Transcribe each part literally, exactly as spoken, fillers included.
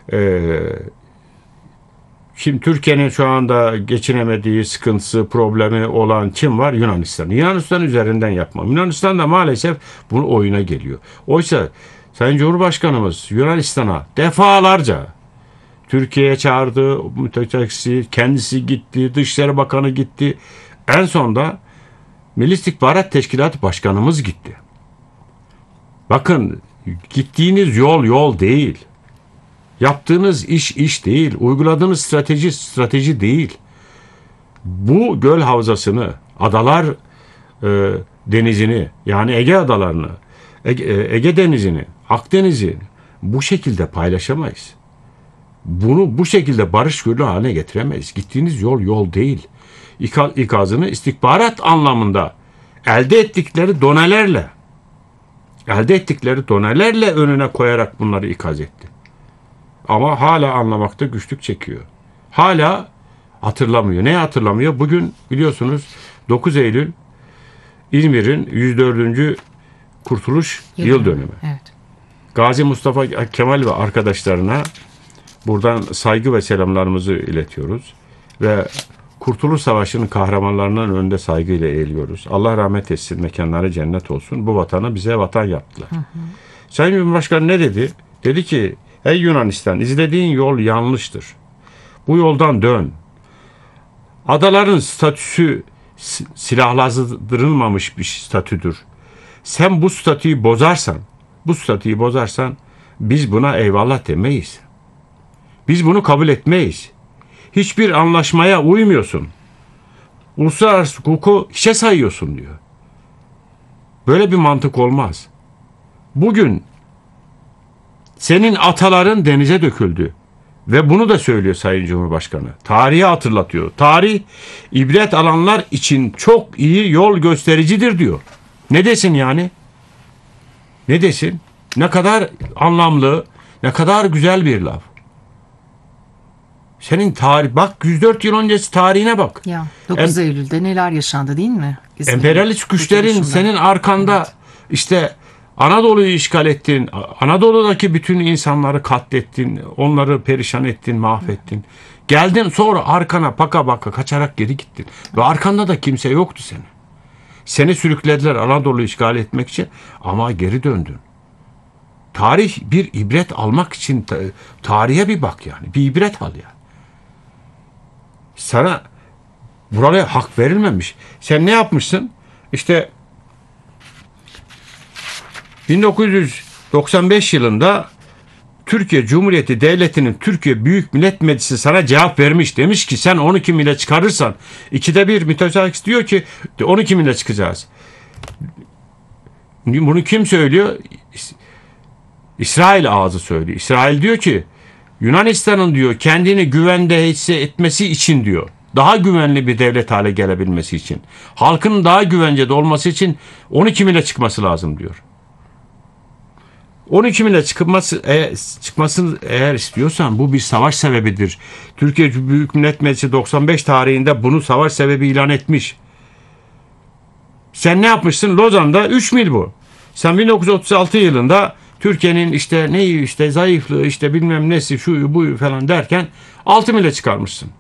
Ee, Şimdi Türkiye'nin şu anda geçinemediği, sıkıntısı, problemi olan kim var? Yunanistan. Yunanistan üzerinden yapmam. Yunanistan da maalesef bu oyuna geliyor. Oysa Sayın Cumhurbaşkanımız Yunanistan'a defalarca Türkiye'ye çağırdı, müteşekkisi, kendisi gitti, Dışişleri Bakanı gitti. En sonda Milli İstihbarat Teşkilatı Başkanımız gitti. Bakın, gittiğiniz yol yol değil. Yaptığınız iş iş değil. Uyguladığınız strateji strateji değil. Bu göl havzasını, adalar e, denizini, yani Ege adalarını, Ege, Ege denizini, Akdeniz'i bu şekilde paylaşamayız. Bunu bu şekilde barış gölü haline getiremeyiz. Gittiğiniz yol yol değil. İka, ikazını istihbarat anlamında elde ettikleri donelerle, elde ettikleri donelerle önüne koyarak bunları ikaz etti. Ama hala anlamakta güçlük çekiyor. Hala hatırlamıyor. Ne hatırlamıyor? Bugün biliyorsunuz dokuz Eylül İzmir'in yüz dördüncü Kurtuluş Yıl, yıl dönümü. Evet. Gazi Mustafa Kemal ve arkadaşlarına buradan saygı ve selamlarımızı iletiyoruz. Ve Kurtuluş Savaşı'nın kahramanlarının önünde saygıyla eğiliyoruz. Allah rahmet etsin, mekanları cennet olsun. Bu vatanı bize vatan yaptılar. Hı hı. Sayın Cumhurbaşkanı ne dedi? Dedi ki, ey Yunanistan, izlediğin yol yanlıştır. Bu yoldan dön. Adaların statüsü silahlandırılmamış bir statüdür. Sen bu statüyü bozarsan, bu statüyü bozarsan biz buna eyvallah demeyiz. Biz bunu kabul etmeyiz. Hiçbir anlaşmaya uymuyorsun. Uluslararası hukuku hiçe sayıyorsun diyor. Böyle bir mantık olmaz. Bugün senin ataların denize döküldü. Ve bunu da söylüyor Sayın Cumhurbaşkanı. Tarihi hatırlatıyor. Tarih, ibret alanlar için çok iyi yol göstericidir diyor. Ne desin yani? Ne desin? Ne kadar anlamlı, ne kadar güzel bir laf. Senin tarih, bak yüz dört yıl öncesi tarihine bak. Ya dokuz em, Eylül'de neler yaşandı değil mi? İzmir'de. Emperyalist güçlerin senin arkanda, evet, işte Anadolu'yu işgal ettin, Anadolu'daki bütün insanları katlettin, onları perişan ettin, mahvettin. Geldin sonra arkana baka baka kaçarak geri gittin. Ve arkanda da kimse yoktu senin. Seni sürüklediler Anadolu'yu işgal etmek için ama geri döndün. Tarih bir ibret almak için tarihe bir bak yani. Bir ibret al yani. Sana buraya hak verilmemiş. Sen ne yapmışsın? İşte bin dokuz yüz doksan beş yılında Türkiye Cumhuriyeti Devleti'nin Türkiye Büyük Millet Meclisi sana cevap vermiş. Demiş ki sen on iki mile çıkarırsan, ikide bir müteşekkis diyor ki on iki mile çıkacağız. Bunu kim söylüyor? İsrail ağzı söylüyor. İsrail diyor ki Yunanistan'ın diyor kendini güvende hissetmesi için diyor, daha güvenli bir devlet hale gelebilmesi için, halkının daha güvencede olması için on iki mile çıkması lazım diyor. on iki mile çıkması, e, çıkmasını eğer istiyorsan bu bir savaş sebebidir. Türkiye Büyük Millet Meclisi doksan beş tarihinde bunu savaş sebebi ilan etmiş. Sen ne yapmışsın? Lozan'da üç mil bu. Sen bin dokuz yüz otuz altı yılında Türkiye'nin işte neyi işte zayıflığı işte bilmem nesi şu bu falan derken altı mile çıkarmışsın.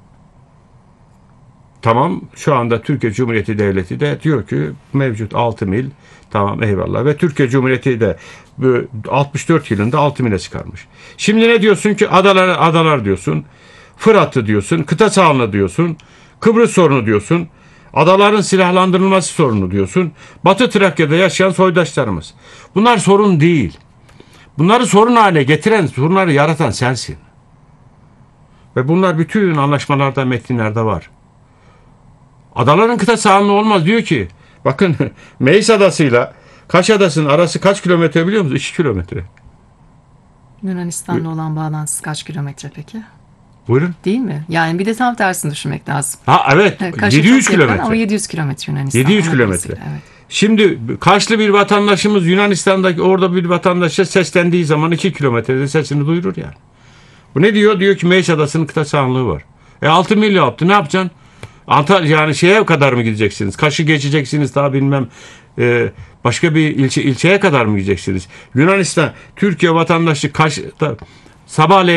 Tamam, şu anda Türkiye Cumhuriyeti Devleti de diyor ki mevcut altı mil, tamam eyvallah, ve Türkiye Cumhuriyeti de altmış dört yılında altı mile çıkarmış. Şimdi ne diyorsun ki adalar adalar diyorsun, Fırat'ı diyorsun, kıta sahanlığı diyorsun, Kıbrıs sorunu diyorsun, adaların silahlandırılması sorunu diyorsun, Batı Trakya'da yaşayan soydaşlarımız. Bunlar sorun değil. Bunları sorun haline getiren, sorunları yaratan sensin. Ve bunlar bütün anlaşmalarda, metinlerde var. Adaların kıta sahanlığı olmaz diyor ki. Bakın Meis Adası'yla Kaş Adası'nın arası kaç kilometre biliyor musunuz? iki kilometre. Yunanistan'la olan bağlantısı kaç kilometre peki? Buyurun. Değil mi? Yani bir de tam tersini düşünmek lazım. Ha evet. Kaş'a yedi yüz kilometre. Ama yedi yüz kilometre Yunanistan. yedi yüz kilometre. Evet. Şimdi Kaşlı bir vatandaşımız Yunanistan'daki orada bir vatandaşa seslendiği zaman iki kilometrede sesini duyurur yani. Bu ne diyor? Diyor ki Meis Adası'nın kıta sahanlığı var. E altı mil yaptı. Ne yapacaksın? Antalya yani şeye kadar mı gideceksiniz? Kaş'ı geçeceksiniz, daha bilmem e, başka bir ilçe ilçeye kadar mı gideceksiniz? Yunanistan Türkiye vatandaşı Kaş'ta sabahleyin